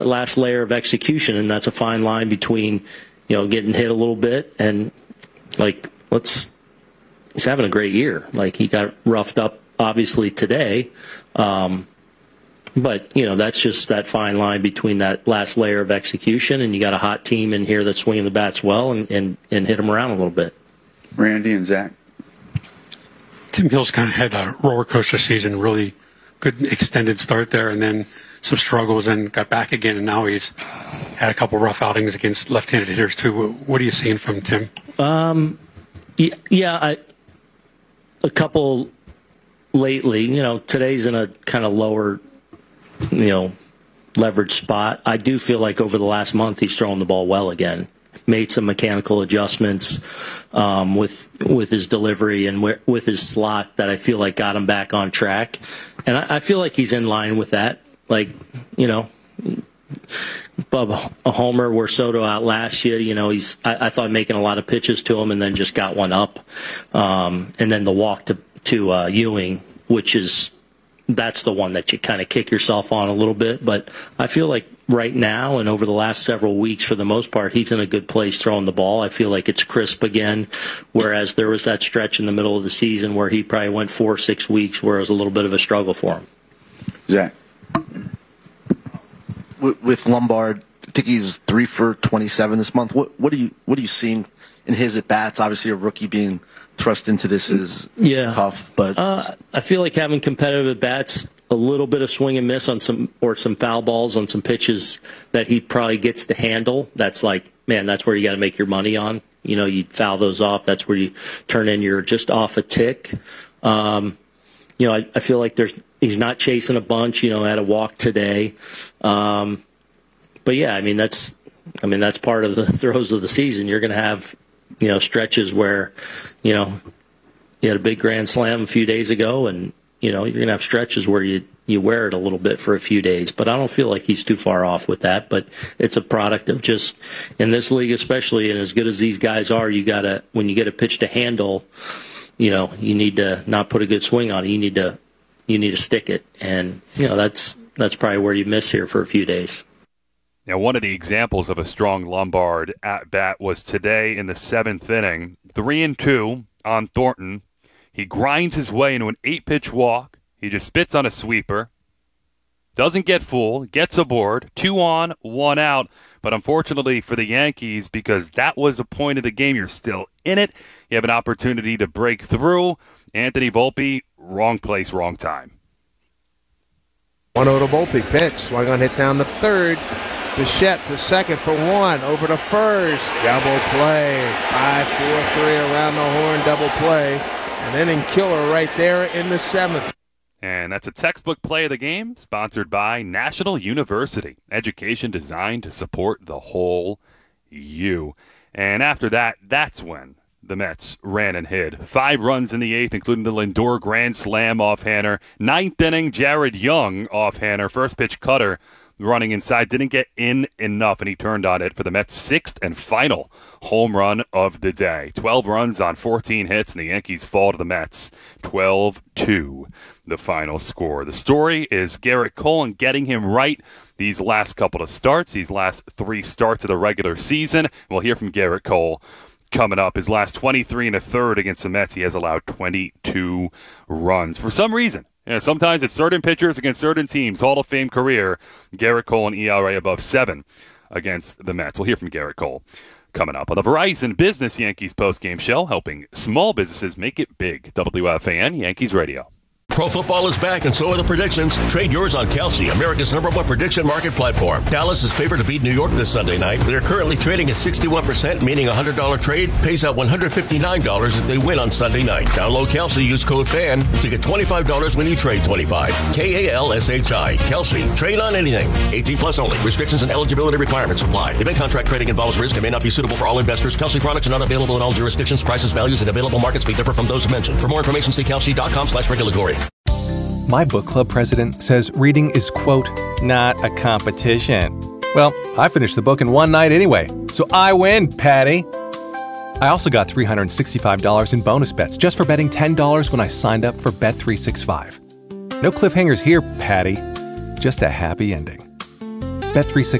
last layer of execution, and that's a fine line between, getting hit a little bit and he's having a great year. Like, he got roughed up obviously today, but that's just that fine line between that last layer of execution, and you got a hot team in here that's swinging the bats well and hit them around a little bit. Randy and Zach. Tim Hill's kind of had a roller coaster season, really good extended start there, and then some struggles and got back again, and now he's had a couple rough outings against left-handed hitters too. What are you seeing from Tim? A couple lately. Today's in a kind of lower, leverage spot. I do feel like over the last month he's throwing the ball well again. Made some mechanical adjustments with his delivery and with his slot that I feel like got him back on track. And I feel like he's in line with that. Like, Bub, a homer where Soto out last year, I thought making a lot of pitches to him and then just got one up. And then the walk to Ewing, that's the one that you kind of kick yourself on a little bit. But I feel like right now and over the last several weeks, for the most part, he's in a good place throwing the ball. I feel like it's crisp again, whereas there was that stretch in the middle of the season where he probably went 4 or 6 weeks where it was a little bit of a struggle for him. Zach. With Lombard, I think he's 3 for 27 this month. What are you seeing in his at bats? Obviously, a rookie being thrust into this is tough, but I feel like having competitive at bats, a little bit of swing and miss on some foul balls on some pitches that he probably gets to handle. That's that's where you got to make your money on. You foul those off. That's where you turn in you're just off a tick. I feel like he's not chasing a bunch. Had a walk today. But yeah, that's part of the throes of the season. You're going to have, stretches where, you had a big grand slam a few days ago, and, you're going to have stretches where you wear it a little bit for a few days. But I don't feel like he's too far off with that. But it's a product of just, in this league especially, and as good as these guys are, when you get a pitch to handle, you need to not put a good swing on it. You need to stick it. And, that's probably where you miss here for a few days. Now, one of the examples of a strong Lombard at-bat was today in the 7th inning. 3-2 on Thornton. He grinds his way into an 8-pitch walk. He just spits on a sweeper. Doesn't get full. Gets aboard. 2 on, 1 out. But unfortunately for the Yankees, because that was a point of the game, you're still in it. You have an opportunity to break through. Anthony Volpe, wrong place, wrong time. 1-0 to Volpe. Pitch. Swung on, hit down the third. Bichette to second for 1. Over to first. Double play. 5-4-3 around the horn. Double play. An inning killer right there in the 7th. And that's a textbook play of the game, sponsored by National University. Education designed to support the whole you. And after that, that's when the Mets ran and hid. 5 runs in the 8th, including the Lindor grand slam off-hander. 9th inning, Jared Young off-hander. First pitch cutter running inside. Didn't get in enough, and he turned on it for the Mets' 6th and final home run of the day. 12 runs on 14 hits, and the Yankees fall to the Mets. 12-2, the final score. The story is Gerrit Cole and getting him right these last couple of starts, these last 3 starts of the regular season. We'll hear from Gerrit Cole coming up. His last 23 1/3 against the Mets, he has allowed 22 runs. For some reason, sometimes it's certain pitchers against certain teams. Hall of Fame career, Gerrit Cole, an ERA above 7 against the Mets. We'll hear from Gerrit Cole coming up on the Verizon Business Yankees postgame show, helping small businesses make it big. WFAN Yankees Radio. Pro football is back, and so are the predictions. Trade yours on Kalshi, America's #1 prediction market platform. Dallas is favored to beat New York this Sunday night. They're currently trading at 61%, meaning a $100 trade pays out $159 if they win on Sunday night. Download Kalshi, use code FAN to get $25 when you trade 25. KALSHI. Kalshi. Trade on anything. 18 plus only. Restrictions and eligibility requirements apply. Event contract trading involves risk and may not be suitable for all investors. Kalshi products are not available in all jurisdictions. Prices, values, and available markets may differ from those mentioned. For more information, see kalshi.com/regulatory. My book club president says reading is, quote, not a competition. Well, I finished the book in one night anyway, so I win, Patty. I also got $365 in bonus bets just for betting $10 when I signed up for Bet365. No cliffhangers here, Patty. Just a happy ending. Bet365